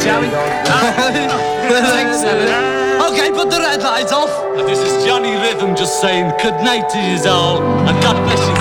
shall we? Thanks, okay, put the red lights off. This is Johnny Rhythm just saying good night to you all and God bless you.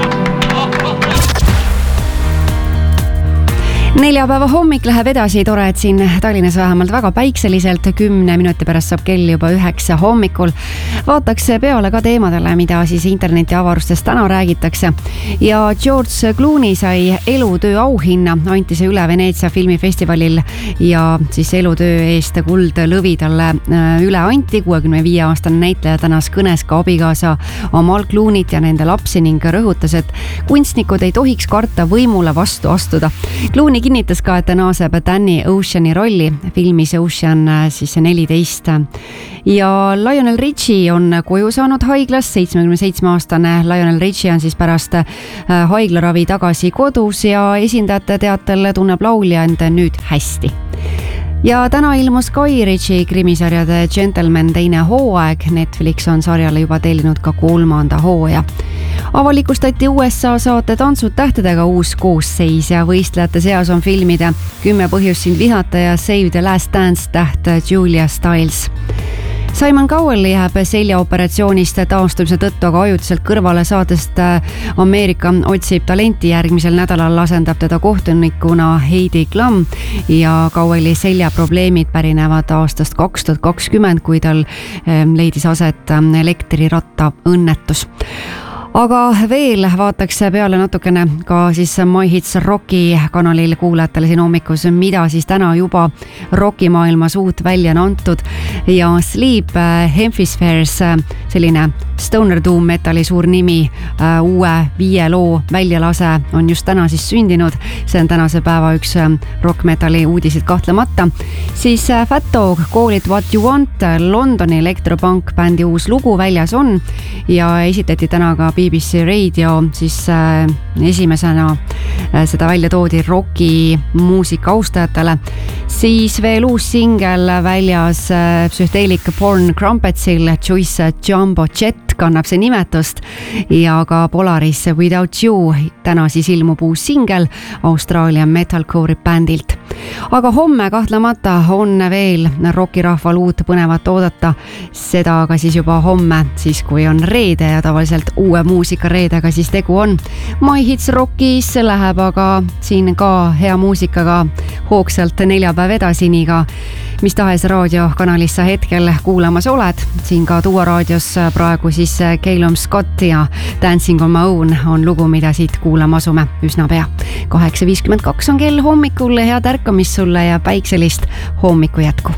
Neljapäeva hommik läheb edasi, tore, et siin Tallinnas vähemalt väga päikseliselt 10 minuti pärast saab kell juba 9 hommikul. Vaataks peale ka teemadele, mida siis interneti avarustest täna räägitakse. Ja George Clooney sai elutöö auhinna, anti see üle Veneetsia filmifestivalil ja siis elutöö eest kuldlõvi talle üle anti. 65-aastane näitleja tänas kõnes ka abikaasa Amal Clooneyt ja nende lapsi ning rõhutas, et kunstnikud ei tohiks karta võimule vastu astuda. Clooney kinnitas ka, et ta naaseb Danny Oceani rolli filmis Ocean siis 14. Ja Lionel Richie on koju saanud haiglas, 77-aastane Lionel Richie on siis pärast haiglaravi tagasi kodus ja esindajate teatel tunneb laulja end nüüd hästi. Ja täna ilmus Guy Ritchie krimisarjade Gentleman teine hooaeg. Netflix on sarjale juba tellinud ka 3. hooaja. Avalikustati USA saate Tantsud tähtedega uus koosseis ja võistlejate seas on filmide 10 põhjust sind vihata ja Save the Last Dance täht Julia Stiles. Simon Cowell jääb seljaoperatsioonist taastumise tõttu aga ajutiselt kõrvale saatest Ameerika otsib talenti. Järgmisel nädalal asendab teda kohtunikuna Heidi Klum ja Cowelli seljaprobleemid pärinevad aastast 2020, kui tal leidis aset elektriratta õnnetus. Aga veel vaataks peale natukene ka siis My Hits Rocki kanalil kuulajatele siin hommikus, mida siis täna juba rockimaailmas uut välja on antud. Ja Sleep Hemispheres, selline stoner doom metali suur nimi, uue 5 loo väljalase on just täna siis sündinud. See on tänase päeva üks rock-metali uudisid kahtlemata. Siis Fat Dog, Call It What You Want, Londoni elektropunk bändi uus lugu väljas on ja esitati täna ka BBC Radio, siis esimesena seda välja toodi rocki muusika austajatele. Siis veel uus singel väljas Psychedelic Porn Crumpetsil, Joyce Jumbo Jet kannab see nimetust ja ka Polaris Without You täna siis ilmub uus singel Austraalia metalcore'i bändilt. Aga homme kahtlemata on veel rockirahval uut põnevat oodata, seda aga siis juba homme, siis kui on reede ja tavaliselt uue muusika reedega siis tegu on. My Hits Rockis läheb aga siin ka hea muusikaga hoogsalt neljapäev edasi, nii ka mis tahes raadiokanalis sa hetkel kuulamas oled. Siin ka Duo raadios praegu siis Calum Scott ja Dancing on my own on lugu, mida siit kuulama asume üsna pea. 8.52 on kell hommikul, head ärkamist sulle ja päikselist hommiku jätku.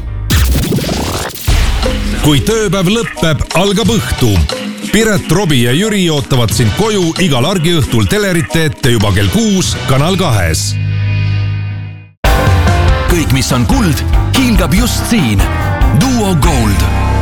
Kui tööpäev lõppeb, algab õhtu. Piret, Robi ja Jüri ootavad sind koju igal argiõhtul telerite ette juba kell 6 Kanal 2. Kõik, mis on kuld, hiilgab just siin. Duo Gold.